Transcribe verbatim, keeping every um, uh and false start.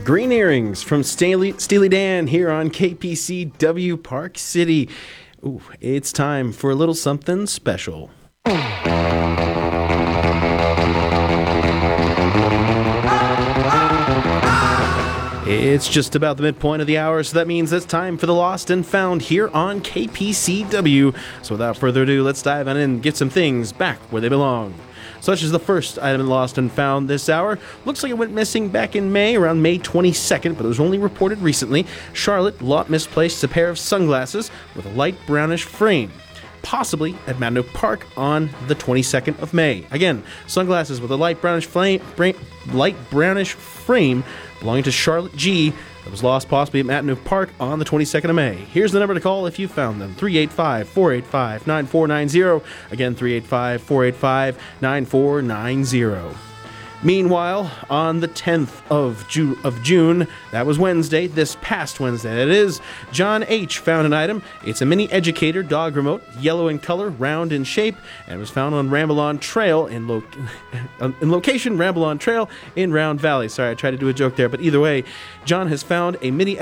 Green Earrings from Steely, Steely Dan here on K P C W Park City. Ooh, it's time for a little something special. It's just about the midpoint of the hour, so that means it's time for the Lost and Found here on K P C W. So without further ado, let's dive on in and get some things back where they belong. Such as the first item Lost and Found this hour. Looks like it went missing back in May, around May twenty-second, but it was only reported recently. Charlotte Lot misplaced a pair of sunglasses with a light brownish frame, possibly at Matno Park on the twenty-second of May. Again, sunglasses with a light brownish flame, bra- light brownish frame belonging to Charlotte G. that was lost possibly at Matno Park on the twenty-second of May. Here's the number to call if you found them. three eight five, four eight five, nine four nine zero. Again, three eight five, four eight five, nine four nine zero. Meanwhile, on the tenth of Ju- of June, that was Wednesday, this past Wednesday, that is, John H. found an item. It's a mini educator dog remote, yellow in color, round in shape, and was found on Ramblon Trail in, lo- in location, Ramblon Trail in Round Valley. Sorry, I tried to do a joke there, but either way, John has found a mini